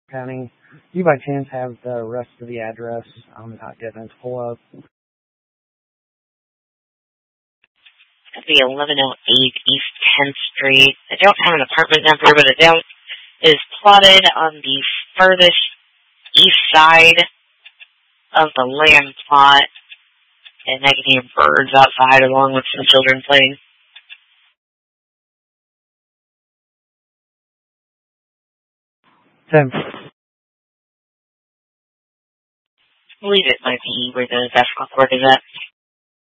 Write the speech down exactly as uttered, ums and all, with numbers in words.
County. Do you by chance have the rest of the address? I'm not getting it to pull up. That'd be eleven oh eight East tenth Street. I don't have an apartment number, but it down is plotted on the furthest east side of the land plot, and I can hear birds outside along with some children playing. Tim. I believe it might be where the basketball court is at.